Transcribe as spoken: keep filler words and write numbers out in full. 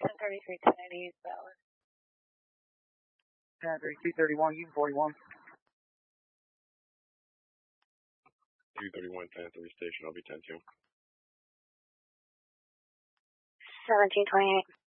ten thirty-three, ten eighty is valid. ten thirty-two thirty-one, U forty-one. two thirty-one, ten three station, I'll be ten two. seventeen twenty-eight.